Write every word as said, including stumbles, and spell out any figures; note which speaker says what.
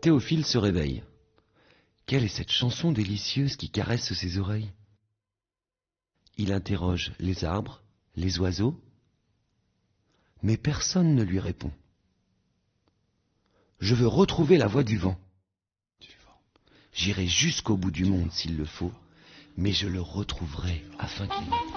Speaker 1: Théophile se réveille. Quelle est cette chanson délicieuse qui caresse ses oreilles? Il interroge les arbres, les oiseaux, mais personne ne lui répond. Je veux retrouver la voix du vent. J'irai jusqu'au bout du monde s'il le faut, mais je le retrouverai afin qu'il